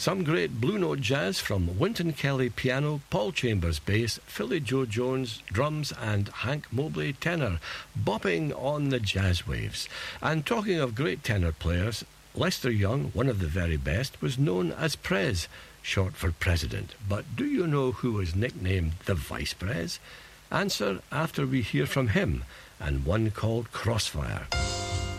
Some great Blue Note jazz from Wynton Kelly piano, Paul Chambers bass, Philly Joe Jones drums and Hank Mobley tenor, bopping on the jazz waves. And talking of great tenor players, Lester Young, one of the very best, was known as Prez, short for President. But do you know who was nicknamed the Vice Prez? Answer after we hear from him and one called Crossfire.